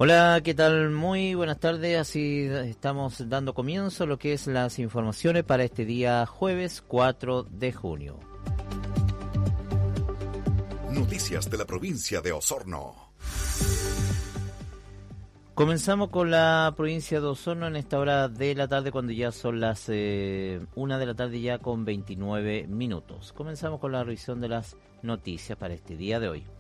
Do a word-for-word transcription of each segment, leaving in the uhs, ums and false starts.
Hola, ¿qué tal? Muy buenas tardes. Así estamos dando comienzo a lo que es las informaciones para este día jueves cuatro de junio. Noticias de la provincia de Osorno. Comenzamos con la provincia de Osorno en esta hora de la tarde, cuando ya son las eh, una de la tarde ya con veintinueve minutos. Comenzamos con la revisión de las noticias para este día de hoy.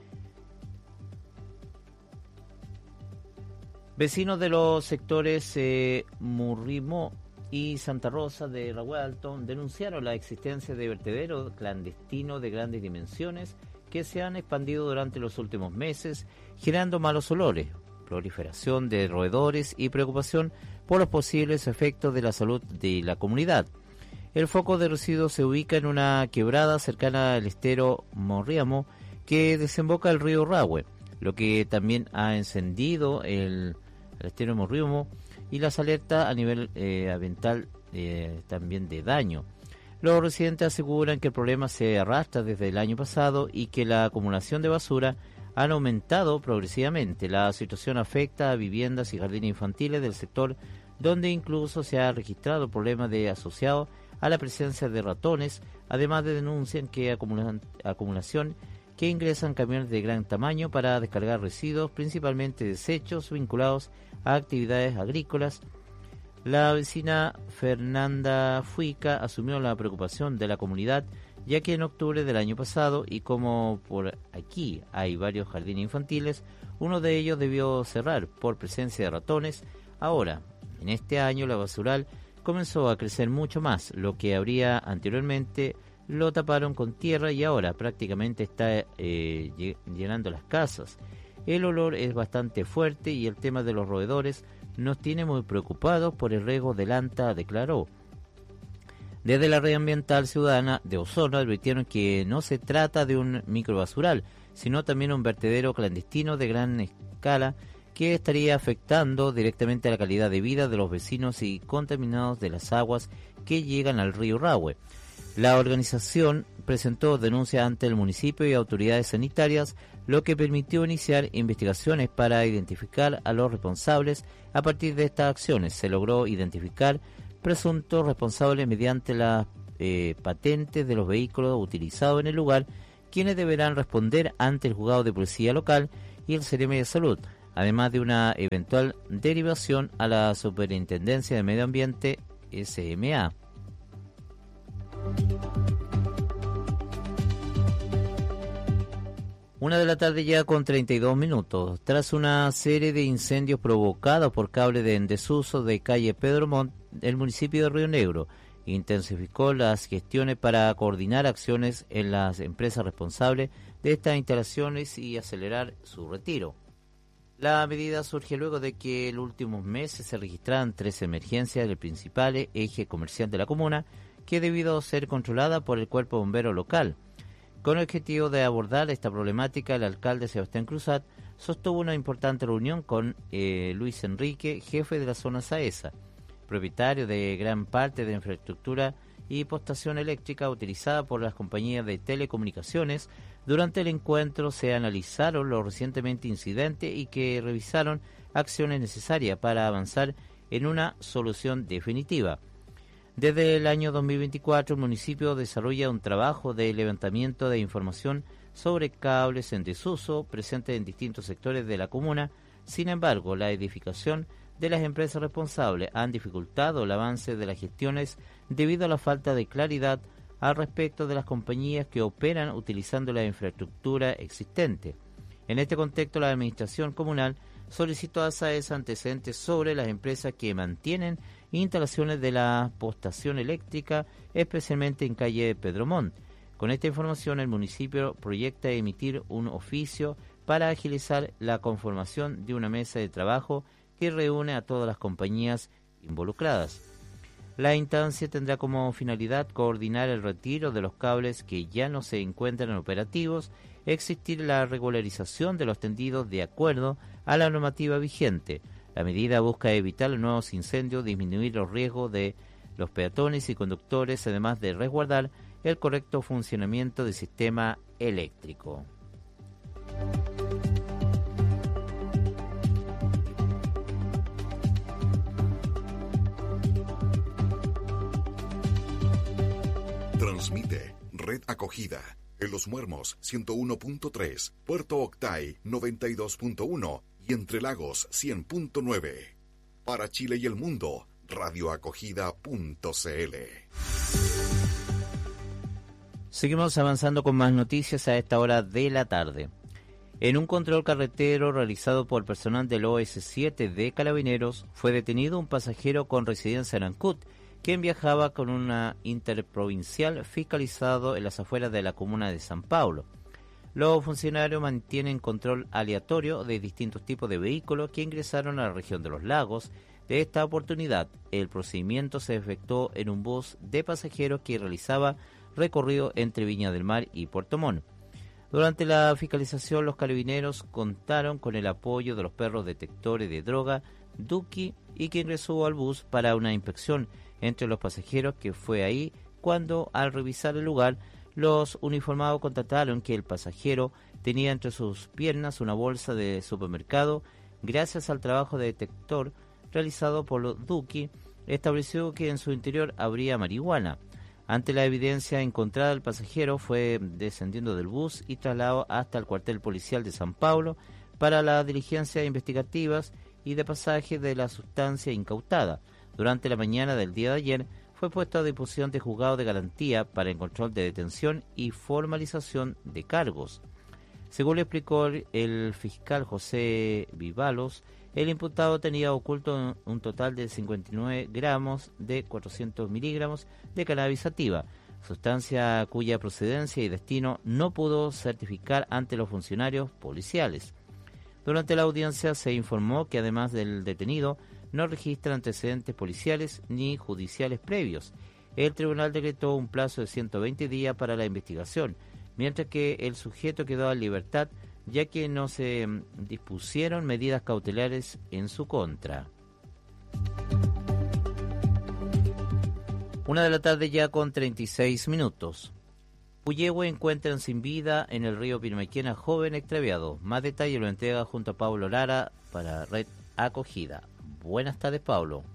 Vecinos de los sectores eh, Murrimo y Santa Rosa de Raguel Alto denunciaron la existencia de vertederos clandestinos de grandes dimensiones que se han expandido durante los últimos meses, generando malos olores, proliferación de roedores y preocupación por los posibles efectos de la salud de la comunidad. El foco de residuos se ubica en una quebrada cercana al estero Morriamo que desemboca el río Rahue, lo que también ha encendido el el estero Morriamo y las alertas a nivel eh, ambiental eh, también de daño. Los residentes aseguran que el problema se arrastra desde el año pasado y que la acumulación de basura han aumentado progresivamente. La situación afecta a viviendas y jardines infantiles del sector, donde incluso se ha registrado problemas de asociados a la presencia de ratones. Además de denuncian que acumulan, acumulación que ingresan camiones de gran tamaño para descargar residuos, principalmente desechos vinculados a actividades agrícolas. La vecina Fernanda Fuica asumió la preocupación de la comunidad, ya que en octubre del año pasado, y como por aquí hay varios jardines infantiles, uno de ellos debió cerrar por presencia de ratones. Ahora, en este año, la basural comenzó a crecer mucho más, lo que habría anteriormente lo taparon con tierra y ahora prácticamente está eh, llenando las casas. El olor es bastante fuerte y el tema de los roedores nos tiene muy preocupados por el riesgo del ANTA, declaró. Desde la red ambiental ciudadana de Osorno advirtieron que no se trata de un microbasural, sino también un vertedero clandestino de gran escala que estaría afectando directamente a la calidad de vida de los vecinos y contaminados de las aguas que llegan al río Rahue. La organización presentó denuncia ante el municipio y autoridades sanitarias, lo que permitió iniciar investigaciones para identificar a los responsables. A partir de estas acciones se logró identificar presuntos responsables mediante las eh, patentes de los vehículos utilizados en el lugar, quienes deberán responder ante el juzgado de policía local y el Ceremi de Salud, además de una eventual derivación a la Superintendencia de Medio Ambiente S M A. Una de la tarde ya con treinta y dos minutos. Tras una serie de incendios provocados por cable de en desuso de calle Pedro Montt, el municipio de Río Negro intensificó las gestiones para coordinar acciones en las empresas responsables de estas instalaciones y acelerar su retiro. La medida surge luego de que en los últimos meses se registraran tres emergencias del principal eje comercial de la comuna, que debido a ser controlada por el cuerpo bombero local. Con el objetivo de abordar esta problemática, el alcalde Sebastián Cruzat sostuvo una importante reunión con eh, Luis Enrique, jefe de la zona Saesa, propietario de gran parte de la infraestructura y postación eléctrica utilizada por las compañías de telecomunicaciones. Durante el encuentro se analizaron los recientemente incidentes y que revisaron acciones necesarias para avanzar en una solución definitiva. Desde el año dos mil veinticuatro, el municipio desarrolla un trabajo de levantamiento de información sobre cables en desuso presentes en distintos sectores de la comuna. Sin embargo, la edificación de las empresas responsables han dificultado el avance de las gestiones debido a la falta de claridad al respecto de las compañías que operan utilizando la infraestructura existente. En este contexto, la administración comunal solicitó a Saesa antecedentes sobre las empresas que mantienen instalaciones de la postación eléctrica, especialmente en calle Pedro Montt. Con esta información, el municipio proyecta emitir un oficio para agilizar la conformación de una mesa de trabajo que reúne a todas las compañías involucradas. La instancia tendrá como finalidad coordinar el retiro de los cables que ya no se encuentran operativos, existir la regularización de los tendidos de acuerdo a la normativa vigente. La medida busca evitar los nuevos incendios, disminuir los riesgos de los peatones y conductores, además de resguardar el correcto funcionamiento del sistema eléctrico. Transmite Red Acogida en Los Muermos ciento uno punto tres, Puerto Octay noventa y dos punto uno y Entre Lagos cien punto nueve. Para Chile y el mundo, radioacogida punto cl. Seguimos avanzando con más noticias a esta hora de la tarde. En un control carretero realizado por personal del O S siete de Carabineros, fue detenido un pasajero con residencia en Ancud, quien viajaba con una interprovincial fiscalizado en las afueras de la comuna de San Pablo. Los funcionarios mantienen control aleatorio de distintos tipos de vehículos que ingresaron a la región de los lagos. De esta oportunidad, el procedimiento se efectuó en un bus de pasajeros que realizaba recorrido entre Viña del Mar y Puerto Montt. Durante la fiscalización, los carabineros contaron con el apoyo de los perros detectores de droga Duki y que ingresó al bus para una inspección entre los pasajeros, que fue ahí cuando, al revisar el lugar, los uniformados constataron que el pasajero tenía entre sus piernas una bolsa de supermercado. Gracias al trabajo de detector realizado por los Duki, estableció que en su interior habría marihuana. Ante la evidencia encontrada, el pasajero fue descendiendo del bus y trasladado hasta el cuartel policial de San Pablo para las diligencias investigativas y de pasaje de la sustancia incautada. Durante la mañana del día de ayer fue puesto a disposición de juzgado de garantía para el control de detención y formalización de cargos. Según le explicó el fiscal José Vivalos, el imputado tenía oculto un total de cincuenta y nueve gramos de cuatrocientos miligramos de cannabis sativa, sustancia cuya procedencia y destino no pudo certificar ante los funcionarios policiales. Durante la audiencia se informó que además del detenido no registra antecedentes policiales ni judiciales previos. El tribunal decretó un plazo de ciento veinte días para la investigación, mientras que el sujeto quedó en libertad, ya que no se dispusieron medidas cautelares en su contra. Una de la tarde ya con treinta y seis minutos. Puyehue encuentran sin vida en el río Pilmaiquén a joven extraviado. Más detalle lo entrega junto a Pablo Lara para Red Acogida. Buenas tardes, Pablo.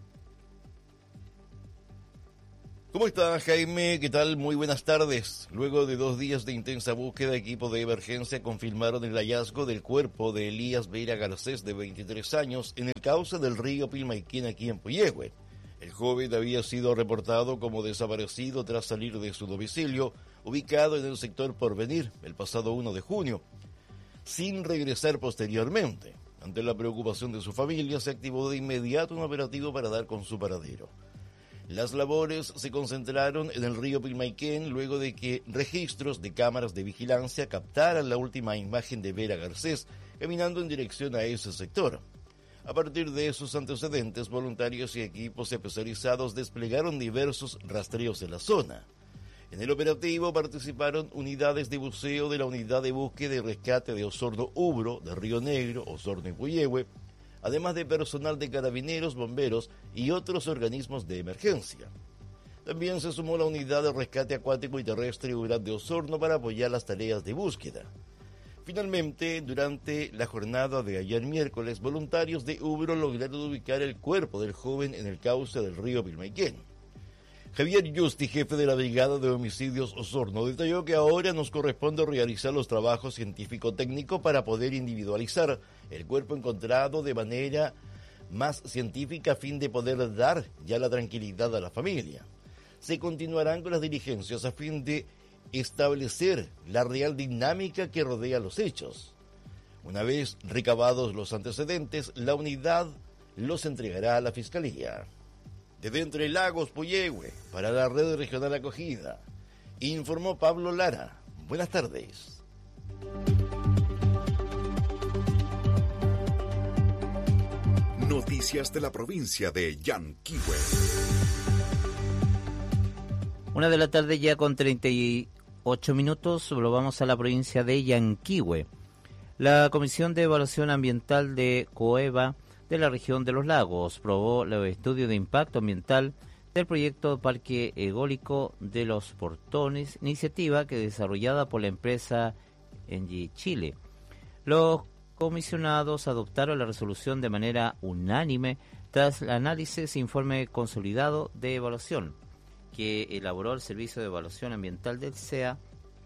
¿Cómo está, Jaime? ¿Qué tal? Muy buenas tardes. Luego de dos días de intensa búsqueda, equipos de emergencia confirmaron el hallazgo del cuerpo de Elías Vera Garcés, de veintitrés años, en el cauce del río Pilmaiquén, aquí en Puyehue. El joven había sido reportado como desaparecido tras salir de su domicilio, ubicado en el sector Porvenir, el pasado uno de junio, sin regresar posteriormente. Ante la preocupación de su familia, se activó de inmediato un operativo para dar con su paradero. Las labores se concentraron en el río Pilmaiquén luego de que registros de cámaras de vigilancia captaran la última imagen de Vera Garcés caminando en dirección a ese sector. A partir de esos antecedentes, voluntarios y equipos especializados desplegaron diversos rastreos en la zona. En el operativo participaron unidades de buceo de la Unidad de Búsqueda y Rescate de Osorno-Ubro, de Río Negro, Osorno y Puyehue, además de personal de carabineros, bomberos y otros organismos de emergencia. También se sumó la Unidad de Rescate Acuático y Terrestre U R A D de Osorno para apoyar las tareas de búsqueda. Finalmente, durante la jornada de ayer miércoles, voluntarios de Ubro lograron ubicar el cuerpo del joven en el cauce del río Pilmaiquén. Javier Justi, jefe de la Brigada de Homicidios Osorno, detalló que ahora nos corresponde realizar los trabajos científico-técnicos para poder individualizar el cuerpo encontrado de manera más científica a fin de poder dar ya la tranquilidad a la familia. Se continuarán con las diligencias a fin de establecer la real dinámica que rodea los hechos. Una vez recabados los antecedentes, la unidad los entregará a la Fiscalía. Desde Entre Lagos, Puyehue, para la Red Regional Acogida, informó Pablo Lara. Buenas tardes. Noticias de la provincia de Yanquihue. Una de la tarde ya con treinta y ocho minutos, lo vamos a la provincia de Yanquihue. La Comisión de Evaluación Ambiental de COEVA de la región de los lagos probó los estudios de impacto ambiental del proyecto Parque Eólico de los Portones, iniciativa que desarrollada por la empresa Engie Chile. Los comisionados adoptaron la resolución de manera unánime tras el análisis e informe consolidado de evaluación. que elaboró el Servicio de Evaluación Ambiental del C E A.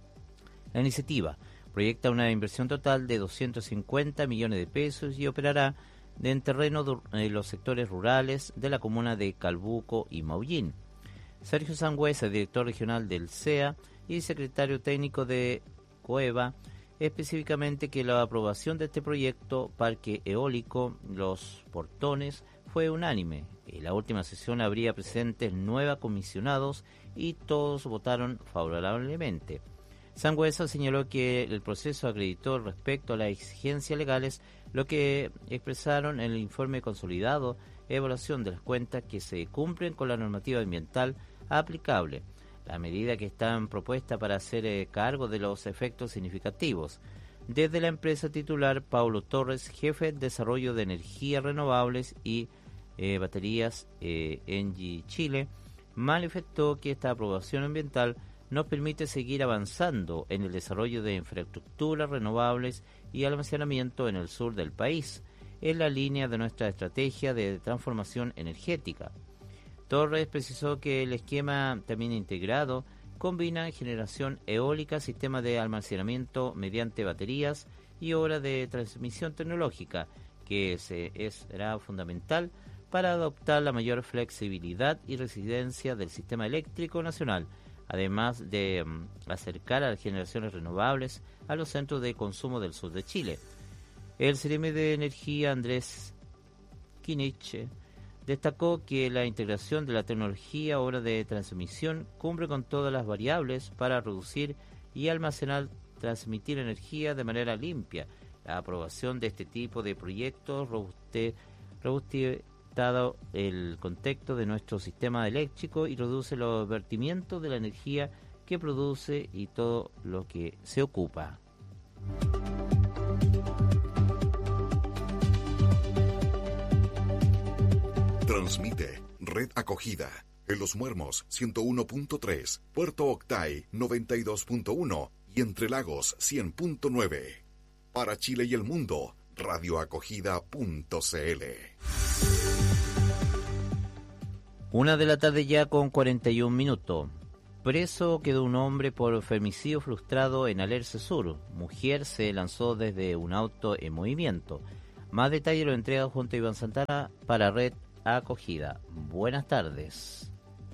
La iniciativa proyecta una inversión total de doscientos cincuenta millones de pesos y operará en terreno de los sectores rurales de la comuna de Calbuco y Maullín. Sergio Sangüesa, director regional del C E A y secretario técnico de COEVA, específicamente que la aprobación de este proyecto parque eólico Los Portones fue unánime. En la última sesión habría presentes nueve comisionados y todos votaron favorablemente. Sangüesa señaló que el proceso acreditó respecto a las exigencias legales lo que expresaron en el informe consolidado evaluación de las cuentas que se cumplen con la normativa ambiental aplicable. La medida que están propuesta para hacer eh, cargo de los efectos significativos. Desde la empresa titular, Paulo Torres, jefe de desarrollo de energías renovables y eh, baterías eh, Engie Chile, manifestó que esta aprobación ambiental nos permite seguir avanzando en el desarrollo de infraestructuras renovables y almacenamiento en el sur del país, en la línea de nuestra estrategia de transformación energética. Torres precisó que el esquema también integrado combina generación eólica, sistema de almacenamiento mediante baterías y obra de transmisión tecnológica, que se, es, será fundamental para adoptar la mayor flexibilidad y resiliencia del sistema eléctrico nacional, además de um, acercar a las generaciones renovables a los centros de consumo del sur de Chile. El C R M de Energía, Andrés Kinich, destacó que la integración de la tecnología obra de transmisión cumple con todas las variables para reducir y almacenar, transmitir energía de manera limpia. La aprobación de este tipo de proyectos robuste, robuste dado el contexto de nuestro sistema eléctrico y reduce los vertimientos de la energía que produce y todo lo que se ocupa. Transmite Red Acogida en Los Muermos ciento uno punto tres, Puerto Octay noventa y dos punto uno y Entre Lagos cien punto nueve. Para Chile y el mundo, radioacogida punto cl. Una de la tarde ya con cuarenta y un minutos. Preso quedó un hombre por femicidio frustrado en Alerce Sur. Mujer se lanzó desde un auto en movimiento. Más detalle lo entrega junto a Iván Santana para Red Acogida. Buenas tardes.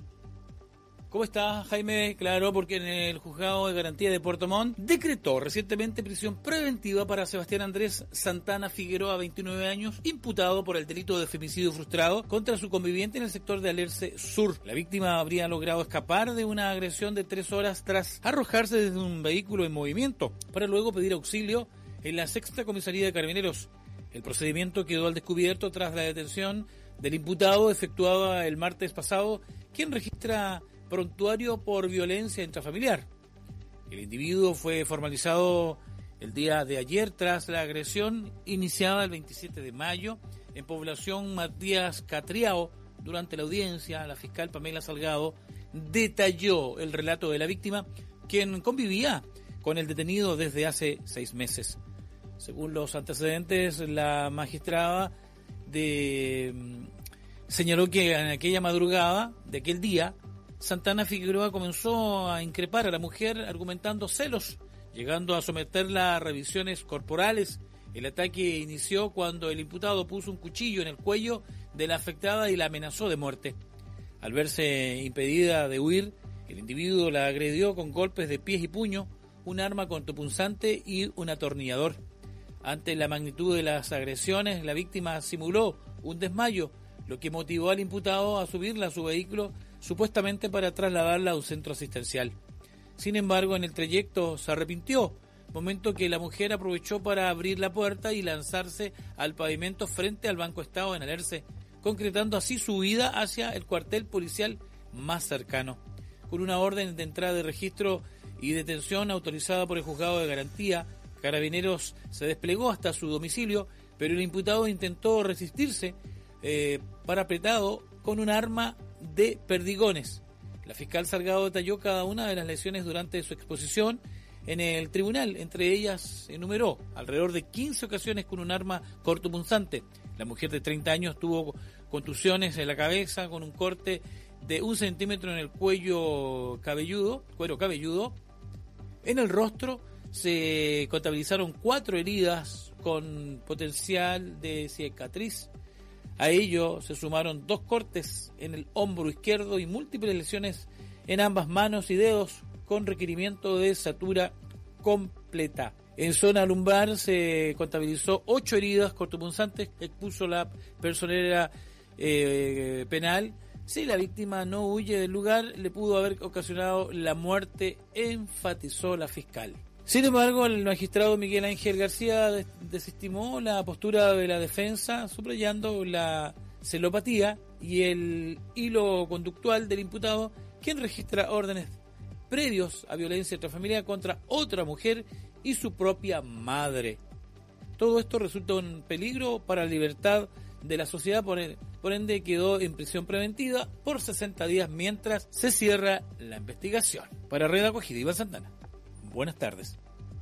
¿Cómo está, Jaime? Claro, porque en el Juzgado de Garantía de Puerto Montt decretó recientemente prisión preventiva para Sebastián Andrés Santana Figueroa, veintinueve años, imputado por el delito de femicidio frustrado contra su conviviente en el sector de Alerce Sur. La víctima habría logrado escapar de una agresión de tres horas tras arrojarse desde un vehículo en movimiento, para luego pedir auxilio en la sexta comisaría de Carabineros. El procedimiento quedó al descubierto tras la detención del imputado efectuada el martes pasado, quien registra prontuario por violencia intrafamiliar. El individuo fue formalizado el día de ayer tras la agresión iniciada el veintisiete de mayo en población Matías Catriao. Durante la audiencia, la fiscal Pamela Salgado detalló el relato de la víctima, quien convivía con el detenido desde hace seis meses. Según los antecedentes, la magistrada de, señaló que en aquella madrugada de aquel día, Santana Figueroa comenzó a increpar a la mujer argumentando celos, llegando a someterla a revisiones corporales. El ataque inició cuando el imputado puso un cuchillo en el cuello de la afectada y la amenazó de muerte. Al verse impedida de huir, el individuo la agredió con golpes de pies y puño, un arma cortopunzante y un atornillador. Ante la magnitud de las agresiones, la víctima simuló un desmayo, lo que motivó al imputado a subirla a su vehículo supuestamente para trasladarla a un centro asistencial. Sin embargo, en el trayecto se arrepintió, momento que la mujer aprovechó para abrir la puerta y lanzarse al pavimento frente al Banco Estado en Alerce, concretando así su huida hacia el cuartel policial más cercano. Con una orden de entrada de registro y detención autorizada por el Juzgado de Garantía, Carabineros se desplegó hasta su domicilio, pero el imputado intentó resistirse, eh, parapetado con un arma de perdigones. La fiscal Salgado detalló cada una de las lesiones durante su exposición en el tribunal. Entre ellas enumeró alrededor de quince ocasiones con un arma cortopunzante. La mujer de treinta años tuvo contusiones en la cabeza con un corte de un centímetro en el cuello cabelludo, cuero cabelludo. En el rostro se contabilizaron cuatro heridas con potencial de cicatriz. A ello se sumaron dos cortes en el hombro izquierdo y múltiples lesiones en ambas manos y dedos con requerimiento de sutura completa. En zona lumbar se contabilizó ocho heridas cortopunzantes que expuso la personera eh, penal. Si la víctima no huye del lugar, le pudo haber ocasionado la muerte, enfatizó la fiscal. Sin embargo, el magistrado Miguel Ángel García desestimó la postura de la defensa, subrayando la celopatía y el hilo conductual del imputado, quien registra órdenes previos a violencia intrafamiliar contra otra mujer y su propia madre. Todo esto resulta un peligro para la libertad de la sociedad, por, el, por ende quedó en prisión preventiva por sesenta días mientras se cierra la investigación. Para Red Acogida, Iván Santana. Buenas tardes.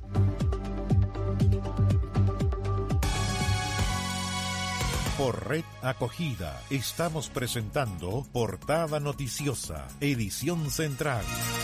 Por Red Acogida estamos presentando Portada Noticiosa, edición central.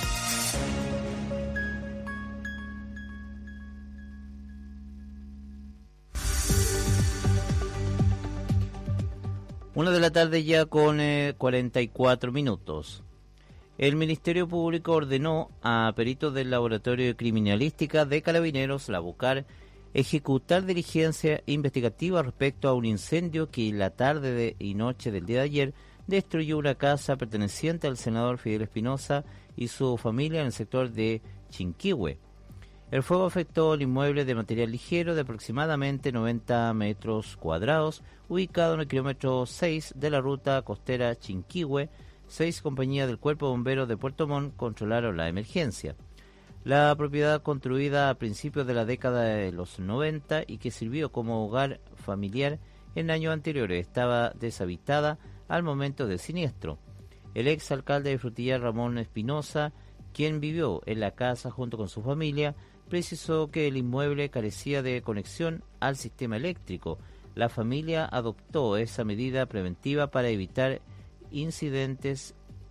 Una de la tarde ya con eh, cuarenta y cuatro minutos. El Ministerio Público ordenó a peritos del Laboratorio de Criminalística de Carabineros, la BUCAR, ejecutar diligencia investigativa respecto a un incendio que la tarde de y noche del día de ayer destruyó una casa perteneciente al senador Fidel Espinosa y su familia en el sector de Chinquihue. El fuego afectó el inmueble de material ligero de aproximadamente noventa metros cuadrados, ubicado en el kilómetro seis de la ruta costera Chinquihue. Seis compañías del Cuerpo de Bomberos de Puerto Montt controlaron la emergencia. La propiedad, construida a principios de la década de los noventa y que sirvió como hogar familiar en años anteriores, estaba deshabitada al momento del siniestro. El ex alcalde de Frutillar, Ramón Espinosa, quien vivió en la casa junto con su familia, precisó que el inmueble carecía de conexión al sistema eléctrico. La familia adoptó esa medida preventiva para evitar incidentes.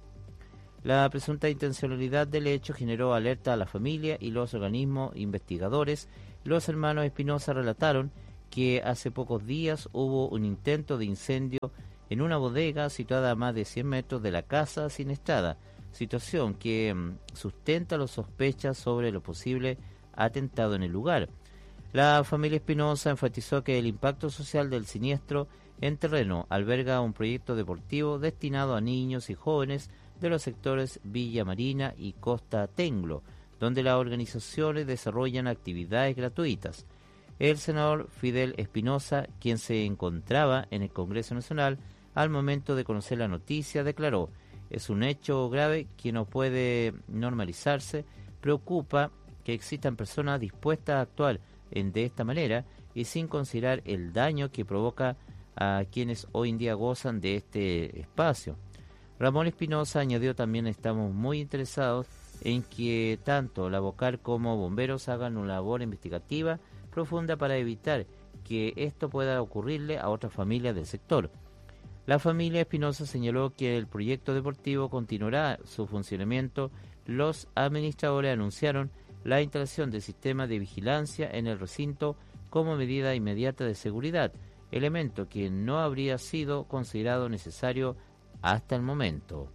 La presunta intencionalidad del hecho generó alerta a la familia y los organismos investigadores. Los hermanos Espinosa relataron que hace pocos días hubo un intento de incendio en una bodega situada a más de cien metros de la casa siniestrada, situación que mmm, sustenta las sospechas sobre lo posible atentado en el lugar. La familia Espinosa enfatizó que el impacto social del siniestro en terreno alberga un proyecto deportivo destinado a niños y jóvenes de los sectores Villa Marina y Costa Tenglo, donde las organizaciones desarrollan actividades gratuitas. El senador Fidel Espinosa, quien se encontraba en el Congreso Nacional al momento de conocer la noticia, declaró: "Es un hecho grave que no puede normalizarse. Preocupa que existan personas dispuestas a actuar en, de esta manera y sin considerar el daño que provoca a quienes hoy en día gozan de este espacio". Ramón Espinosa añadió también: "Estamos muy interesados en que tanto la BOCAR como bomberos hagan una labor investigativa profunda para evitar que esto pueda ocurrirle a otras familias del sector". La familia Espinosa señaló que el proyecto deportivo continuará su funcionamiento. Los administradores anunciaron la instalación de sistemas de vigilancia en el recinto como medida inmediata de seguridad, elemento que no habría sido considerado necesario hasta el momento.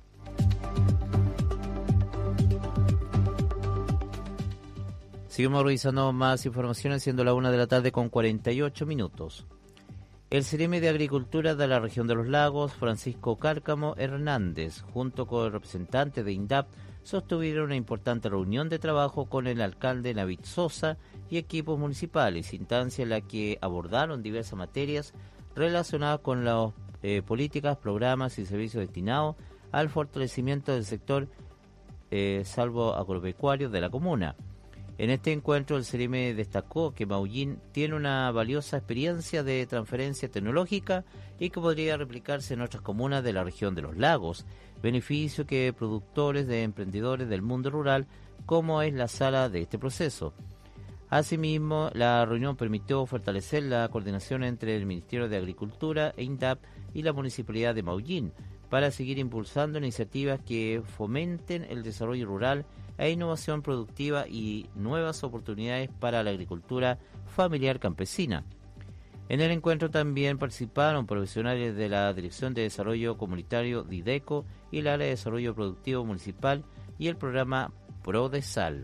Seguimos revisando más informaciones, siendo la una de la tarde con cuarenta y ocho minutos. El Ceremi de Agricultura de la región de los Lagos, Francisco Cárcamo Hernández, junto con el representante de INDAP, sostuvieron una importante reunión de trabajo con el alcalde Navid Sosa y equipos municipales, instancia en la que abordaron diversas materias relacionadas con las eh, políticas, programas y servicios destinados al fortalecimiento del sector eh, salvo agropecuario de la comuna. En este encuentro, el Ceremi destacó que Maullín tiene una valiosa experiencia de transferencia tecnológica y que podría replicarse en otras comunas de la región de los lagos, beneficio que productores de emprendedores del mundo rural, como es la sala de este proceso. Asimismo, la reunión permitió fortalecer la coordinación entre el Ministerio de Agricultura e INDAP y la Municipalidad de Maullín para seguir impulsando iniciativas que fomenten el desarrollo rural e innovación productiva y nuevas oportunidades para la agricultura familiar campesina. En el encuentro también participaron profesionales de la Dirección de Desarrollo Comunitario Dideco y el Área de Desarrollo Productivo Municipal y el programa PRODESAL.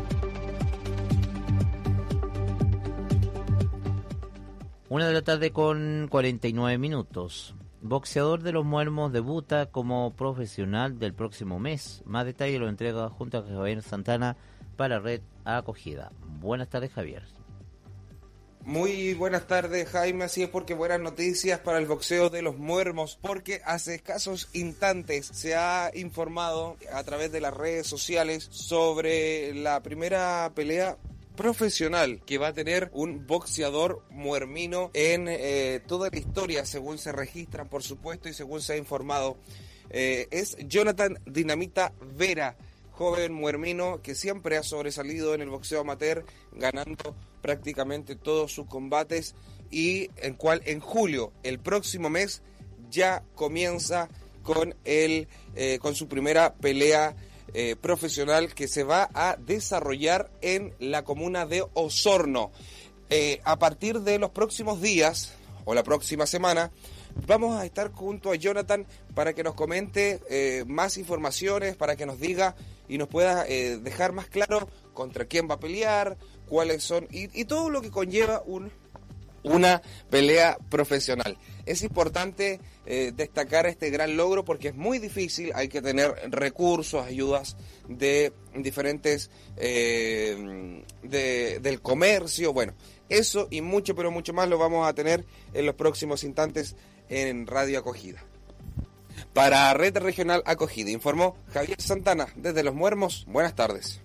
Una de la tarde con cuarenta y nueve minutos. Boxeador de los Muermos debuta como profesional del próximo mes. Más detalles lo entrega junto a Javier Santana para Red Acogida. Buenas tardes, Javier. Muy buenas tardes, Jaime. Así es, porque buenas noticias para el boxeo de los Muermos, porque hace escasos instantes se ha informado a través de las redes sociales sobre la primera pelea profesional que va a tener un boxeador muermino en eh, toda la historia, según se registran, por supuesto, y según se ha informado. Eh, es Jonathan Dinamita Vera, joven muermino que siempre ha sobresalido en el boxeo amateur, ganando prácticamente todos sus combates, y en cual en julio, el próximo mes, ya comienza con el eh, con su primera pelea eh, profesional que se va a desarrollar en la comuna de Osorno. Eh, a partir de los próximos días o la próxima semana vamos a estar junto a Jonathan para que nos comente eh, más informaciones, para que nos diga y nos pueda eh, dejar más claro contra quién va a pelear, cuáles son, y, y todo lo que conlleva un, una pelea profesional. Es importante eh, destacar este gran logro porque es muy difícil, hay que tener recursos, ayudas de diferentes, eh, de, del comercio, bueno, eso y mucho, pero mucho más lo vamos a tener en los próximos instantes en Radio Acogida. Para Red Regional Acogida, informó Javier Santana desde Los Muermos. Buenas tardes.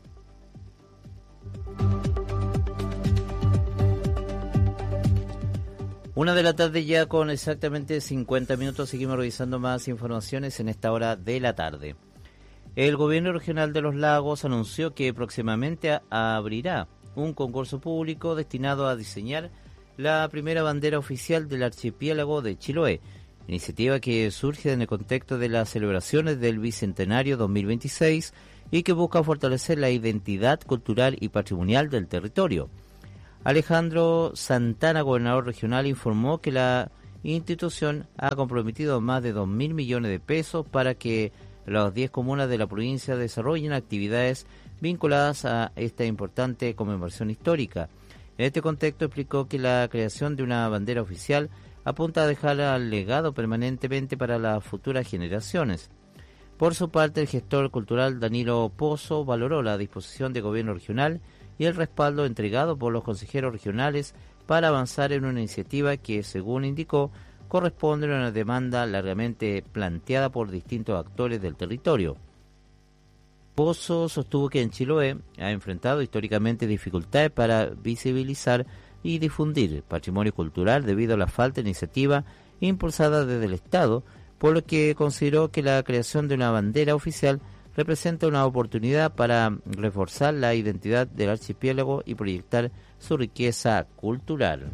Una de la tarde ya con exactamente cincuenta minutos, seguimos revisando más informaciones en esta hora de la tarde. El Gobierno Regional de Los Lagos anunció que próximamente a- abrirá un concurso público destinado a diseñar la primera bandera oficial del archipiélago de Chiloé, iniciativa que surge en el contexto de las celebraciones del Bicentenario dos mil veintiséis y que busca fortalecer la identidad cultural y patrimonial del territorio. Alejandro Santana, gobernador regional, informó que la institución ha comprometido más de dos mil millones de pesos para que las diez comunas de la provincia desarrollen actividades vinculadas a esta importante conmemoración histórica. En este contexto explicó que la creación de una bandera oficial apunta a dejar al legado permanentemente para las futuras generaciones. Por su parte, el gestor cultural Danilo Pozo valoró la disposición del gobierno regional y el respaldo entregado por los consejeros regionales para avanzar en una iniciativa que, según indicó, corresponde a una demanda largamente planteada por distintos actores del territorio. Pozo sostuvo que en Chiloé ha enfrentado históricamente dificultades para visibilizar y difundir patrimonio cultural debido a la falta de iniciativa impulsada desde el Estado, por lo que consideró que la creación de una bandera oficial representa una oportunidad para reforzar la identidad del archipiélago y proyectar su riqueza cultural.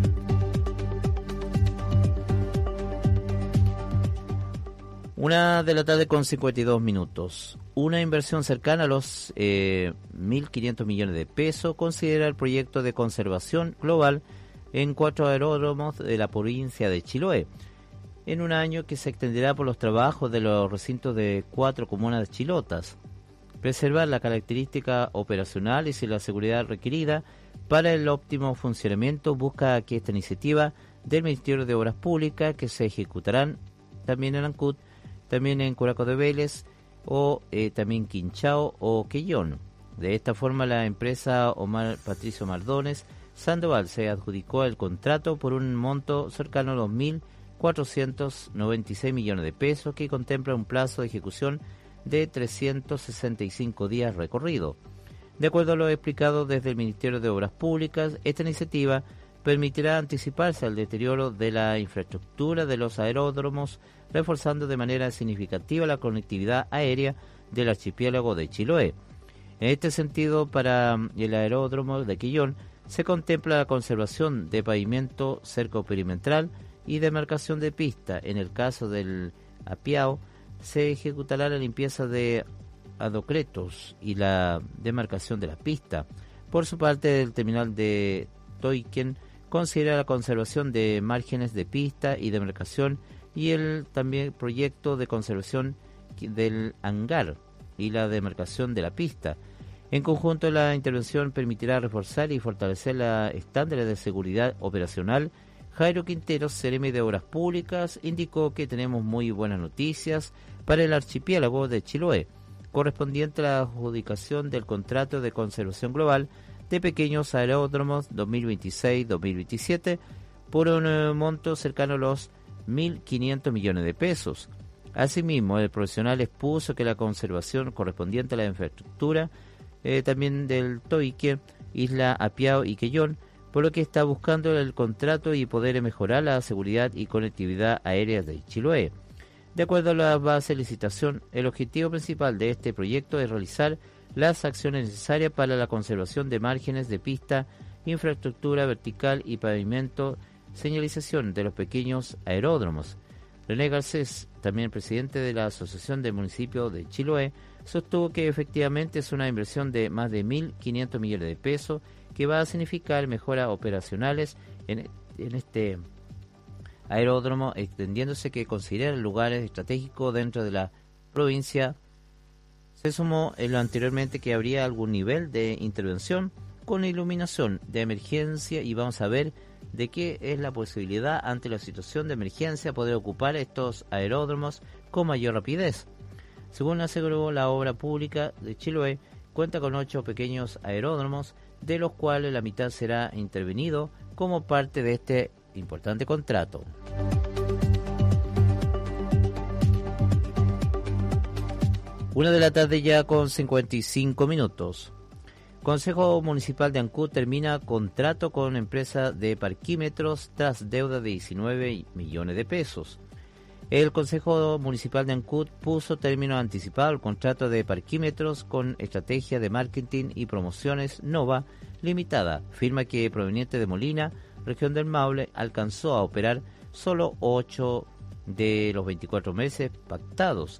Una de la tarde con cincuenta y dos minutos. Una inversión cercana a los eh, mil quinientos millones de pesos considera el proyecto de conservación global en cuatro aeródromos de la provincia de Chiloé, en un año que se extenderá por los trabajos de los recintos de cuatro comunas chilotas. Preservar las características operacionales y la seguridad requerida para el óptimo funcionamiento busca que esta iniciativa del Ministerio de Obras Públicas, que se ejecutarán también en Ancud, también en Curaco de Vélez, o eh, también Quinchao o Quellón. De esta forma, la empresa Omar Patricio Mardones Sandoval se adjudicó el contrato por un monto cercano a dos mil cuatrocientos noventa y seis millones de pesos, que contempla un plazo de ejecución de trescientos sesenta y cinco días recorrido. De acuerdo a lo explicado desde el Ministerio de Obras Públicas, esta iniciativa permitirá anticiparse al deterioro de la infraestructura de los aeródromos, reforzando de manera significativa la conectividad aérea del archipiélago de Chiloé. En este sentido, para el aeródromo de Quillón se contempla la conservación de pavimento cerco perimetral y demarcación de pista. En el caso del Apiao, se ejecutará la limpieza de adocretos y la demarcación de la pista. Por su parte, el terminal de Toiken considera la conservación de márgenes de pista y demarcación y el también proyecto de conservación del hangar y la demarcación de la pista. En conjunto, la intervención permitirá reforzar y fortalecer los estándares de seguridad operacional. Jairo Quinteros, C R M de Obras Públicas, indicó que tenemos muy buenas noticias para el archipiélago de Chiloé, correspondiente a la adjudicación del contrato de conservación global de pequeños aeródromos dos mil veintiséis dos mil veintisiete por un monto cercano a los mil quinientos millones de pesos. Asimismo, el profesional expuso que la conservación correspondiente a la infraestructura eh, también del Toique, Isla Apiao y Quellón, por lo que está buscando el contrato y poder mejorar la seguridad y conectividad aérea de Chiloé. De acuerdo a la base de licitación, el objetivo principal de este proyecto es realizar las acciones necesarias para la conservación de márgenes de pista, infraestructura vertical y pavimento, señalización de los pequeños aeródromos. René Garcés, también presidente de la Asociación de Municipios de Chiloé, sostuvo que efectivamente es una inversión de más de mil quinientos millones de pesos que va a significar mejoras operacionales en, en este aeródromo, extendiéndose que considera lugares estratégicos dentro de la provincia. Se sumó en lo anteriormente que habría algún nivel de intervención con iluminación de emergencia y vamos a ver de qué es la posibilidad ante la situación de emergencia poder ocupar estos aeródromos con mayor rapidez. Según aseguró la Obra Pública de Chiloé, cuenta con ocho pequeños aeródromos, de los cuales la mitad será intervenido como parte de este importante contrato. Una de la tarde ya con cincuenta y cinco minutos. Consejo Municipal de Ancud termina contrato con empresa de parquímetros tras deuda de diecinueve millones de pesos. El Consejo Municipal de Ancud puso término anticipado al contrato de parquímetros con estrategia de marketing y promociones Nova Limitada, firma que proveniente de Molina, región del Maule, alcanzó a operar solo ocho de los veinticuatro meses pactados,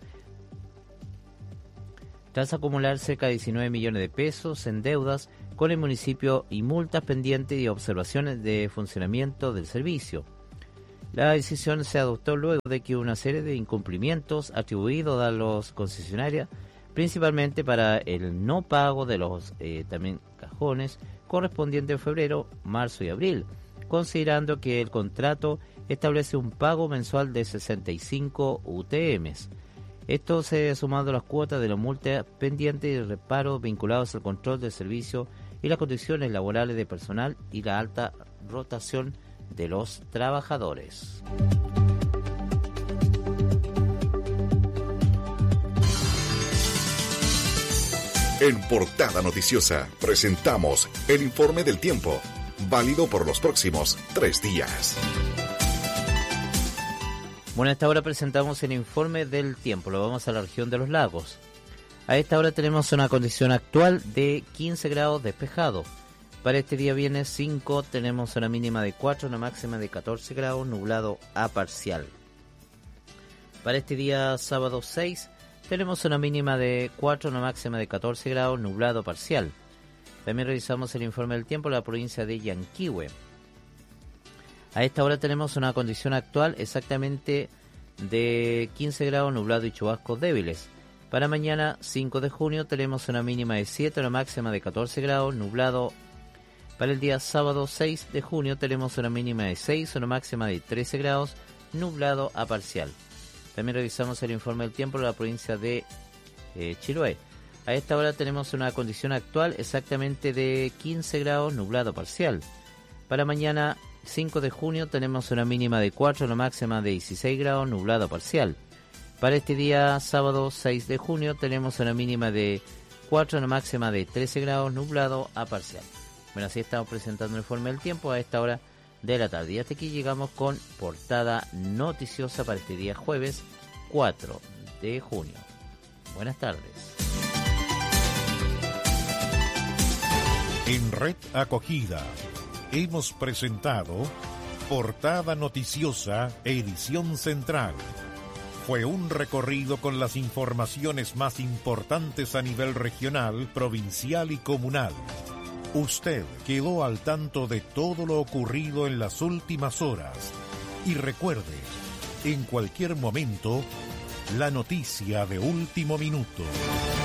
tras acumular cerca de diecinueve millones de pesos en deudas con el municipio y multas pendientes y observaciones de funcionamiento del servicio. La decisión se adoptó luego de que una serie de incumplimientos atribuidos a los concesionarios, principalmente para el no pago de los eh, también cajones correspondientes en febrero, marzo y abril, considerando que el contrato establece un pago mensual de sesenta y cinco U T Ms. Esto se ha sumado a las cuotas de la multa pendiente y reparos vinculados al control del servicio y las condiciones laborales de personal y la alta rotación de los trabajadores. En Portada Noticiosa presentamos el informe del tiempo, válido por los próximos tres días. Bueno, a esta hora presentamos el informe del tiempo. Lo vamos a la región de los lagos. A esta hora tenemos una condición actual de quince grados despejado. Para este día viernes cinco tenemos una mínima de cuatro, una máxima de catorce grados, nublado a parcial. Para este día sábado seis tenemos una mínima de cuatro, una máxima de catorce grados, nublado parcial. También revisamos el informe del tiempo en la provincia de Yanquihue. A esta hora tenemos una condición actual exactamente de quince grados, nublado y chubascos débiles. Para mañana cinco de junio tenemos una mínima de siete, una máxima de catorce grados, nublado. Para el día sábado seis de junio tenemos una mínima de seis, una máxima de trece grados, nublado a parcial. También revisamos el informe del tiempo de la provincia de eh, Chiloé. A esta hora tenemos una condición actual exactamente de quince grados, nublado parcial. Para mañana cinco de junio tenemos una mínima de cuatro, una máxima de dieciséis grados, nublado parcial. Para este día sábado seis de junio tenemos una mínima de cuatro, una máxima de trece grados, nublado a parcial. Bueno, así estamos presentando el informe del tiempo a esta hora de la tarde. Y hasta aquí llegamos con Portada Noticiosa para este día jueves cuatro de junio. Buenas tardes. En Red Acogida hemos presentado Portada Noticiosa, edición central. Fue un recorrido con las informaciones más importantes a nivel regional, provincial y comunal. Usted quedó al tanto de todo lo ocurrido en las últimas horas. Y recuerde, en cualquier momento, la noticia de último minuto.